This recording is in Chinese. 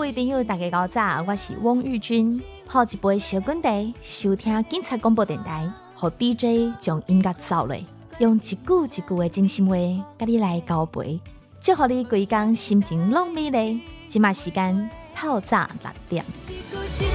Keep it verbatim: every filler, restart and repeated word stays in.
位朋友大家好早，我是汪玉君，泡一杯小滚茶，收听警察广播电台，和 D J 将音乐走嘞，用一句一句的真心话，甲你来交陪，祝福你规工心情拢美丽。即马时间透早六点。